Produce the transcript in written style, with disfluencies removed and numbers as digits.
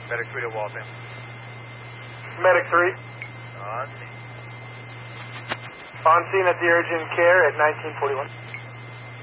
Medic 3 to Waltham. Medic 3. On scene. On scene at the urgent care at 1941.